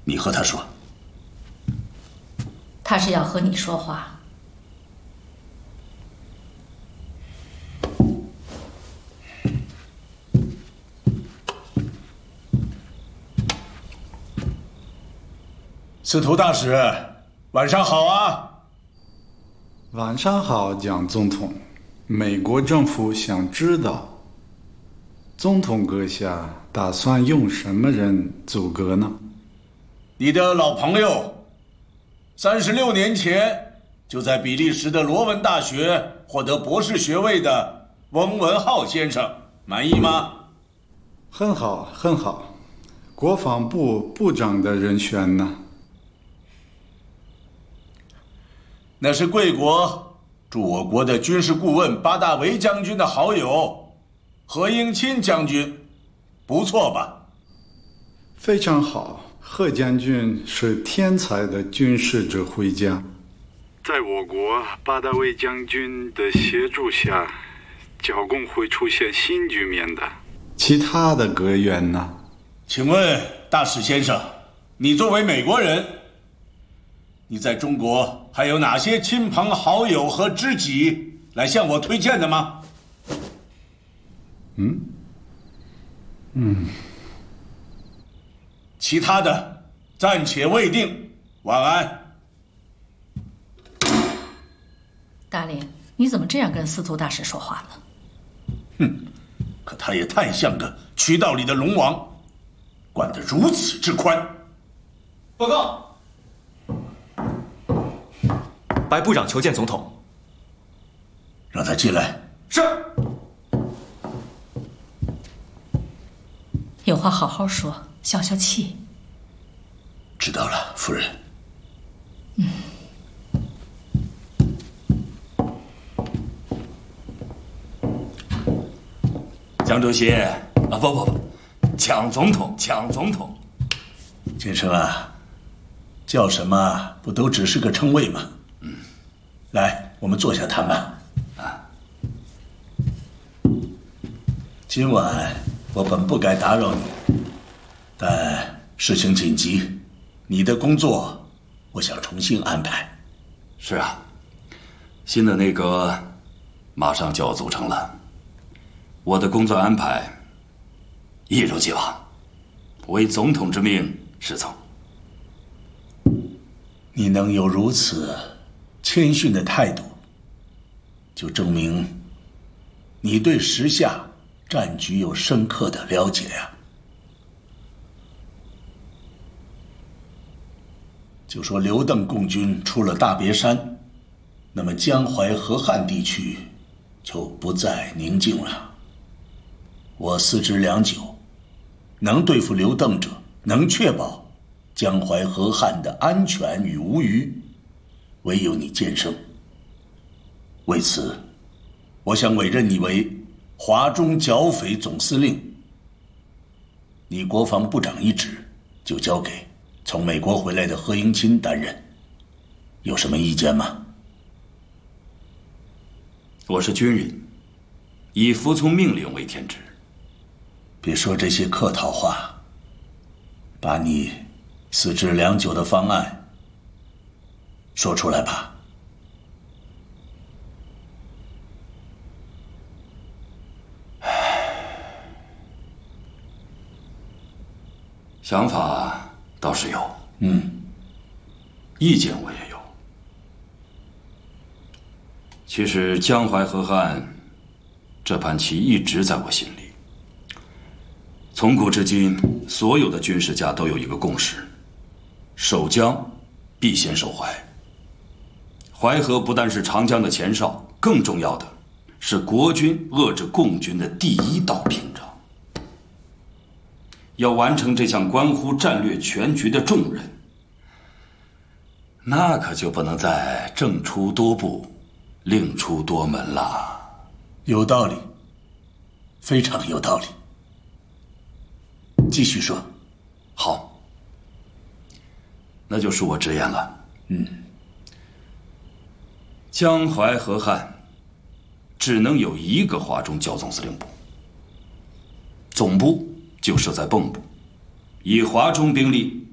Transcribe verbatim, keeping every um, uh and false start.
你和他说。 他是要和你说话。 司徒大使，晚上好啊！ 晚上好，蒋总统。美国政府想知道，总统阁下打算用什么人组阁呢？ 你的老朋友，三十六年前就在比利时的罗文大学获得博士学位的翁文浩先生，满意吗？ 很好，很好。国防部部长的人选呢？ 那是贵国驻我国的军事顾问巴大维将军的好友何应钦将军，不错吧？ 非常好，何将军是天才的军事指挥家，在我国巴大维将军的协助下，剿共会出现新局面的。其他的阁员呢？ 请问大使先生，你作为美国人，你在中国还有哪些亲朋好友和知己来向我推荐的吗？ 嗯嗯， 其他的暂且未定。晚安。 大林，你怎么这样跟司徒大使说话呢？ 哼，可他也太像个渠道里的龙王，管得如此之宽。 报告。白部长求见总统。 让他进来。 是。 有话好好说，消消气。 知道了，夫人。 嗯。 蒋主席啊，不不不，蒋总统，蒋总统。 先生啊，叫什么不都只是个称谓吗？ 嗯。 来，我们坐下谈吧。 啊。 今晚我本不该打扰你，但事情紧急，你的工作我想重新安排。 是啊，新的内阁马上就要组成了，我的工作安排一如既往，唯总统之命是从。 你能有如此谦逊的态度，就证明你对时下战局有深刻的了解呀、啊。就说刘邓共军出了大别山，那么江淮河汉地区就不再宁静了。我思之良久，能对付刘邓者，能确保江淮河汉的安全与无虞，唯有你剑圣。为此，我想委任你为华中剿匪总司令，你国防部长一职就交给从美国回来的何应钦担任，有什么意见吗？ 我是军人，以服从命令为天职。 别说这些客套话，把你思之良久的方案说出来吧。 想法倒是有， 嗯， 意见我也有。其实江淮河汉这盘棋一直在我心里。从古至今，所有的军事家都有一个共识：守江必先守淮。淮河不但是长江的前哨，更重要的是国军遏制共军的第一道屏障。要完成这项关乎战略全局的重任，那可就不能再政出多部，令出多门了。 有道理，非常有道理。继续说。 好，那就恕我直言了。 嗯， 江淮河汉只能有一个华中剿总司令部，总部就设在蚌埠，以华中兵力